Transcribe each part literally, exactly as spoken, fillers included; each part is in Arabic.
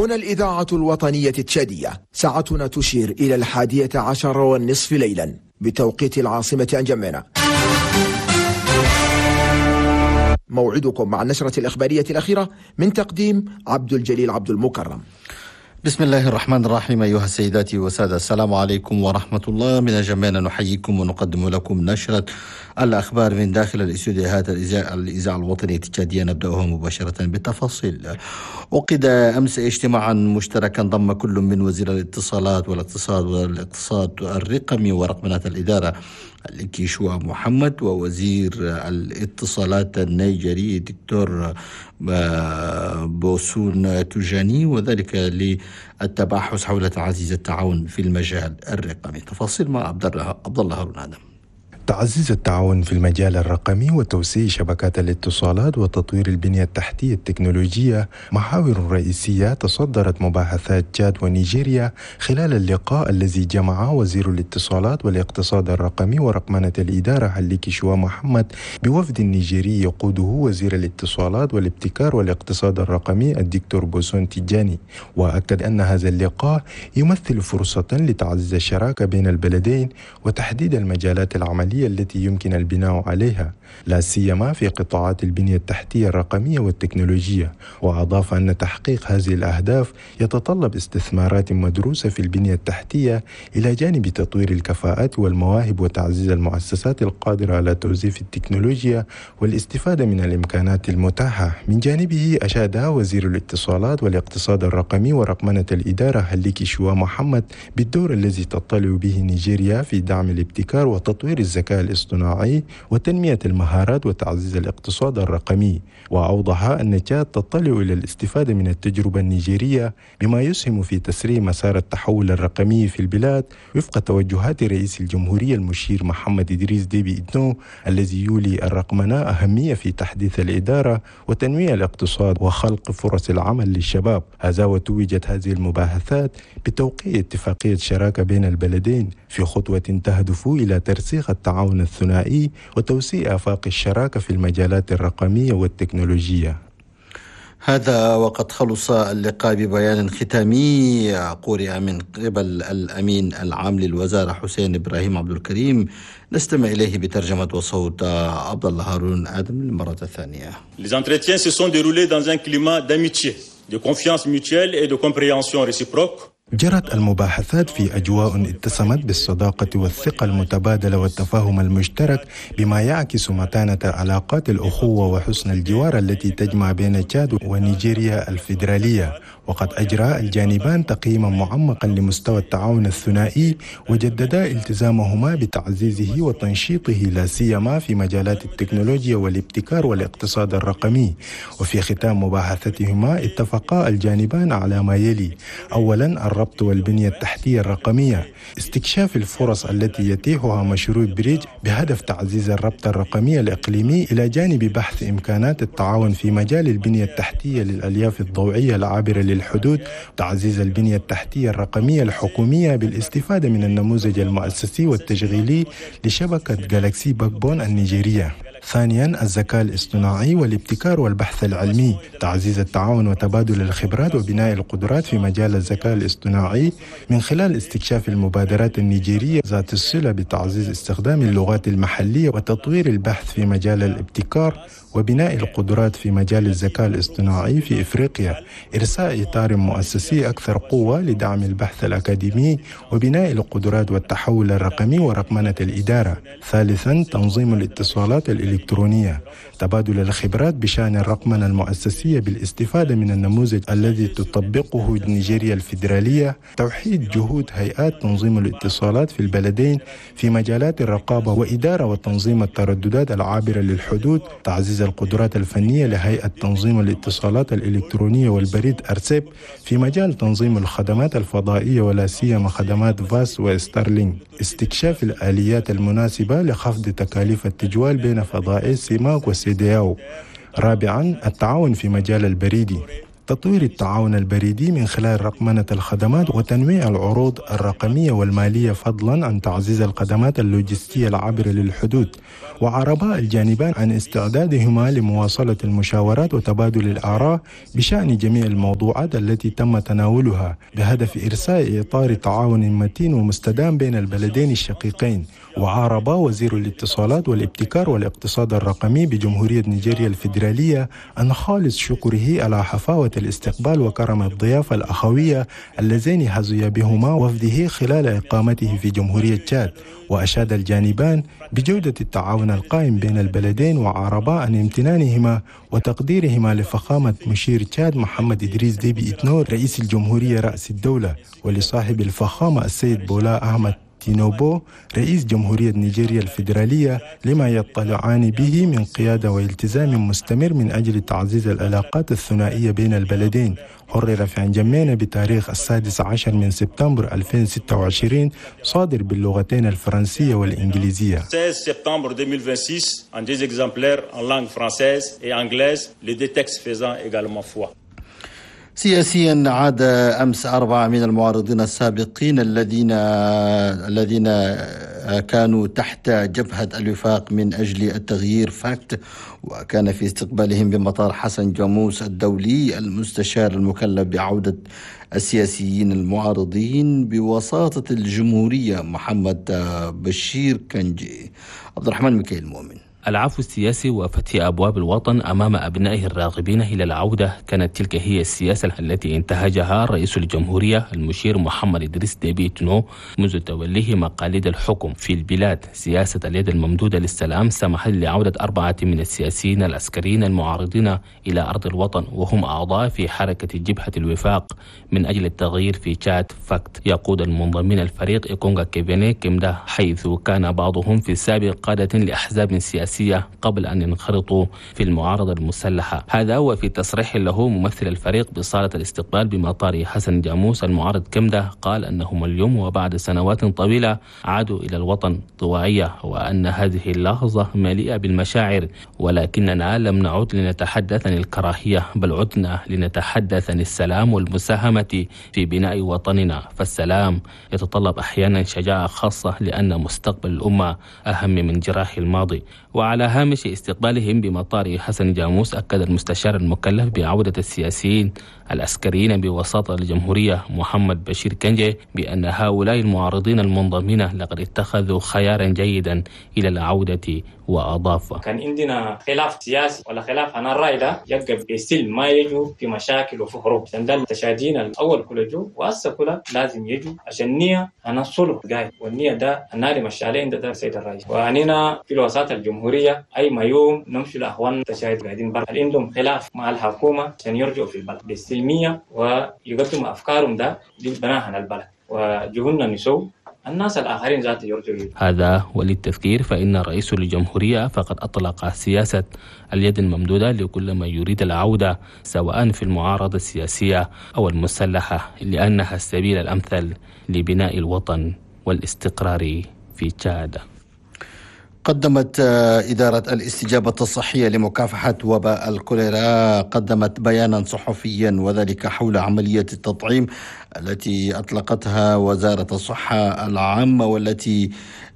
هنا الإذاعة الوطنية التشادية، ساعتنا تشير إلى الحادية عشر والنصف ليلا بتوقيت العاصمة أنجمينا. موعدكم مع النشرة الإخبارية الأخيرة من تقديم عبد الجليل عبد المكرم. بسم الله الرحمن الرحيم. أيها السيدات والسادة، السلام عليكم ورحمة الله. من جميعنا نحييكم ونقدم لكم نشرة الأخبار من داخل الاستوديوهات الإذاعة الوطنية التشادية. نبدأها مباشرة بالتفاصيل. عقد أمس اجتماعا مشتركا ضم كل من وزير الاتصالات والاقتصاد والاقتصاد الرقمي ورقمنة الإدارة الكيشوا محمد ووزير الاتصالات النيجيري دكتور بوسون توجاني، وذلك للتباحث حول تعزيز التعاون في المجال الرقمي. تفاصيل مع عبد الله هارون آدم. تعزيز التعاون في المجال الرقمي وتوسيع شبكات الاتصالات وتطوير البنية التحتية التكنولوجية محاور رئيسية تصدرت مباحثات تشاد ونيجيريا خلال اللقاء الذي جمع وزير الاتصالات والاقتصاد الرقمي ورقمنة الإدارة هلي كيشوا محمد بوفد نيجيري يقوده وزير الاتصالات والابتكار والاقتصاد الرقمي الدكتور بوسون توجاني. وأكد أن هذا اللقاء يمثل فرصة لتعزيز الشراكة بين البلدين وتحديد المجالات العملية التي يمكن البناء عليها، لا سيما في قطاعات البنية التحتية الرقمية والتكنولوجية. وأضاف أن تحقيق هذه الأهداف يتطلب استثمارات مدروسة في البنية التحتية إلى جانب تطوير الكفاءات والمواهب وتعزيز المؤسسات القادرة على توظيف التكنولوجيا والاستفادة من الإمكانات المتاحة. من جانبه أشاد وزير الاتصالات والاقتصاد الرقمي ورقمنة الإدارة هلي كيشوا محمد بالدور الذي تطلع به نيجيريا في دعم الابتكار وتطوير الذكاء الاصطناعي وتنمية المهارات وتعزيز الاقتصاد الرقمي. وأوضح أن تشاد تطلع إلى الاستفادة من التجربة النيجيرية بما يسهم في تسريع مسار التحول الرقمي في البلاد وفق توجهات رئيس الجمهورية المشير محمد إدريس ديبي إتنو الذي يولي الرقمنة أهمية في تحديث الإدارة وتنمية الاقتصاد وخلق فرص العمل للشباب. هذا وتوجت هذه المباحثات بتوقيع اتفاقية شراكة بين البلدين في خطوة تهدف إلى ترسيخ التعاون الثنائي وتوسيع آفاق الشراكة في المجالات الرقمية والتكنولوجية. هذا وقد خلص اللقاء ببيان ختامي قرئ من قبل الأمين العام للوزارة حسين إبراهيم عبد الكريم. نستمع إليه بترجمة وصوت عبد الله هارون آدم للمرة الثانية. Les entretiens se sont déroulés dans un climat d'amitié, de confiance mutuelle et de compréhension réciproque. جرت المباحثات في أجواء اتسمت بالصداقة والثقة المتبادلة والتفاهم المشترك بما يعكس متانة علاقات الأخوة وحسن الجوار التي تجمع بين تشاد ونيجيريا الفيدرالية. وقد أجرى الجانبان تقييما معمقا لمستوى التعاون الثنائي وجددا التزامهما بتعزيزه وتنشيطه لا سيما في مجالات التكنولوجيا والابتكار والاقتصاد الرقمي. وفي ختام مباحثتهما اتفقا الجانبان على ما يلي: أولا الربط والبنية التحتية الرقمية، استكشاف الفرص التي يتيحها مشروع بريج بهدف تعزيز الربط الرقمي الإقليمي إلى جانب بحث إمكانات التعاون في مجال البنية التحتية للألياف الضوئية العابرة للحدود، وتعزيز البنية التحتية الرقمية الحكومية بالاستفادة من النموذج المؤسسي والتشغيلي لشبكة جالاكسي باك بون النيجيرية. ثانيا الذكاء الاصطناعي والابتكار والبحث العلمي، تعزيز التعاون وتبادل الخبرات وبناء القدرات في مجال الذكاء الاصطناعي من خلال استكشاف المبادرات النيجيرية ذات الصلة بتعزيز استخدام اللغات المحلية وتطوير البحث في مجال الابتكار وبناء القدرات في مجال الذكاء الاصطناعي في إفريقيا، إرساء إطار مؤسسي أكثر قوة لدعم البحث الأكاديمي وبناء القدرات والتحول الرقمي ورقمنة الإدارة. ثالثا تنظيم الاتصالات الإلكترونية، تبادل الخبرات بشأن الرقمنة المؤسسية بالاستفادة من النموذج الذي تطبقه نيجيريا الفيدرالية، توحيد جهود هيئات تنظيم الاتصالات في البلدين في مجالات الرقابة وإدارة وتنظيم الترددات العابرة للحدود، تعزيز القدرات الفنية لهيئة تنظيم الاتصالات الإلكترونية والبريد أرسيب في مجال تنظيم الخدمات الفضائية ولا سيما خدمات فاس وستارلينك، استكشاف الآليات المناسبة لخفض تكاليف التجوال بين فضائي سيماك وسيدياو. رابعا التعاون في مجال البريدي، تطوير التعاون البريدي من خلال رقمنة الخدمات وتنويع العروض الرقمية والمالية، فضلا عن تعزيز الخدمات اللوجستية العابرة للحدود. وعرباء الجانبان عن استعدادهما لمواصلة المشاورات وتبادل الآراء بشأن جميع الموضوعات التي تم تناولها بهدف إرساء إطار تعاون متين ومستدام بين البلدين الشقيقين. وعارب وزير الاتصالات والابتكار والاقتصاد الرقمي بجمهورية نيجيريا الفيدرالية عن خالص شكره على حفاوة الاستقبال وكرم الضيافة الأخوية اللذين حظي بهما وفده خلال إقامته في جمهورية تشاد. وأشاد الجانبان بجودة التعاون القائم بين البلدين، وعاربا عن امتنانهما وتقديرهما لفخامة مشير تشاد محمد إدريس ديبي إتنور رئيس الجمهورية رأس الدولة، ولصاحب الفخامة السيد بولا أحمد تينوبو رئيس جمهورية نيجيريا الفيدرالية لما يطلعان به من قيادة والتزام مستمر من أجل تعزيز العلاقات الثنائية بين البلدين. حرر في عنجمينا بتاريخ السادس عشر من سبتمبر ألفين وستة وعشرين، صادر باللغتين الفرنسية والإنجليزية. seize septembre deux mille vingt-six en deux exemplaires en langue française et anglaise, les deux textes faisant également foi. سياسيا، عاد أمس أربعة من المعارضين السابقين الذين الذين كانوا تحت جبهة الوفاق من أجل التغيير فاكت، وكان في استقبالهم بمطار حسن جاموس الدولي المستشار المكلف بعودة السياسيين المعارضين بوساطة الجمهورية محمد بشير كنجي. عبد الرحمن ميكائيل مؤمن. العفو السياسي وفتح أبواب الوطن أمام أبنائه الراغبين إلى العودة كانت تلك هي السياسة التي انتهجها رئيس الجمهورية المشير محمد إدريس ديبي إتنو منذ توليه مقاليد الحكم في البلاد. سياسة اليد الممدودة للسلام سمحت لعودة أربعة من السياسيين العسكريين المعارضين إلى أرض الوطن، وهم أعضاء في حركة جبهة الوفاق من أجل التغيير في تشاد فاكت. يقود المنضمين الفريق إيكونغا كيفيني كيمدا، حيث كان بعضهم في السابق قادة لأحزاب سياسية قبل أن ينخرطوا في المعارضة المسلحة. هذا وفي تصريح له ممثل الفريق بصالة الاستقبال بمطار حسن جاموس، المعارض كمدة قال أنهم اليوم وبعد سنوات طويلة عادوا إلى الوطن طوعية، وأن هذه اللحظة مليئة بالمشاعر، ولكننا لم نعد لنتحدث عن الكراهية، بل عدنا لنتحدث عن السلام والمساهمة في بناء وطننا. فالسلام يتطلب أحيانا شجاعة خاصة، لأن مستقبل الأمة أهم من جراح الماضي. وعلى هامش استقبالهم بمطار حسن جاموس، أكد المستشار المكلف بعودة السياسيين العسكريين بوساطة الجمهورية محمد بشير كنجي بأن هؤلاء المعارضين المنضمين لقد اتخذوا خيارا جيدا إلى العودة، وأضاف: كان عندنا خلاف سياسي ولا خلاف عن الرأي ده يبقى بيستل ما يجوا في مشاكل وفي حروب، عشان ده التشادين الأول كله جو وأسا كله لازم يجوا عشان النية أنا الصلح جاي، والنية ده النادي مشالين عند ده السيد الرئيس. وعنينا في الوساطة الجمهورية أي ما يوم نمشي لأخوان تشاهد قاعدين برا عندهم خلاف مع الحكومة عشان يرجعوا في البلد بالسلمية ويقدموا أفكارهم ده للبناء عن البلد، وجهولنا نسو الناس الآخرين ذات يرجعوا. هذا وللتذكير فإن رئيس الجمهورية فقد أطلق سياسة اليد الممدودة لكل من يريد العودة سواء في المعارضة السياسية أو المسلحة، لأنها السبيل الأمثل لبناء الوطن والاستقرار في تشاد. قدمت إدارة الاستجابة الصحية لمكافحة وباء الكوليرا قدمت بيانا صحفيا، وذلك حول عملية التطعيم التي أطلقتها وزارة الصحة العامة، والتي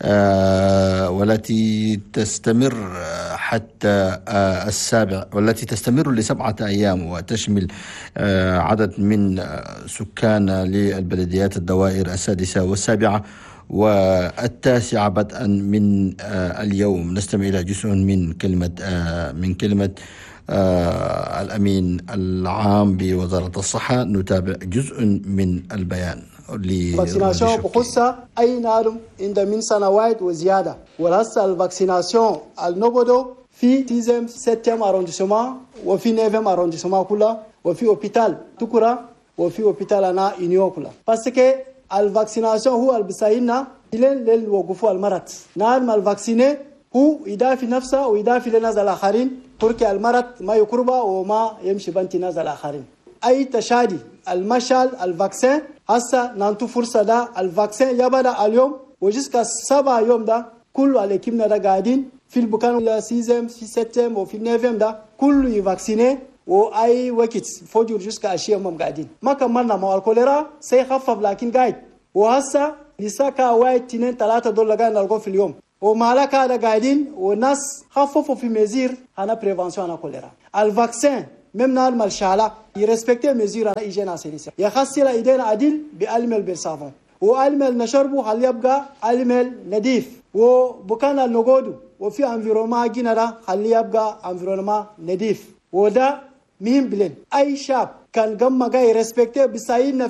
آه والتي تستمر حتى آه السابع والتي تستمر لسبعة أيام، وتشمل آه عدد من سكان للبلديات الدوائر السادسة والسابعة والتاسعة بدءا من آه اليوم. نستمع إلى جزء من كلمة آه من كلمة آه الأمين العام بوزارة الصحة، نتابع جزء من البيان. الفاكسيناسيون بخصة أي نادم عند من سنوات وزيادة، ولسه الفاكسيناسيون النبضو في سيزم سيتم أرونديسمان وفي نيفم أرونديسمان كلها، وفي أوبيتال تكرا، وفي أوبيتال أنا إنيو كلها. باسكو الفاكسيناسيون هو البساينا إلين للوقوف المرض. نعم الفاكسيني هو يدافع نفسه ويدافع للناس الآخرين، تركي المرض ما يقربه وما يمشي بنتي ناس الآخرين. أي تشادي المشال الفاكسين هسا نانتو فرصة ده الفاكسين يبدأ اليوم وجسكا سبعة يوم ده كله على كيمنا ده قاعدين في البكان ولا سيزم في ستم وفي نيفم ده كله يفاكسيني واي وقت فجر جسكا اشياء مم قاعدين ما كملنا مع الكوليرا سيخفف لكن قاعد وهسه لساكا واحد اثنين ثلاثة دولار قاعد نلقوا في اليوم ومالك هذا قاعدين والناس خففوا في مزير أنا بريفانسيون أنا كوليرا الفاكسين ممنا المالشالة يرسبكتي مزير أنا إيجينا سيليسا يخسر إيدينا عدل بألمل بالصابون وألمل نشربه هل يبقى ألمل نظيف وبكان النقود وفي انفيروما جينا هل يبقى انفيروما نظيف وده مهم بلين أي شاب كان جمع جاي رسبكتي بسايدنا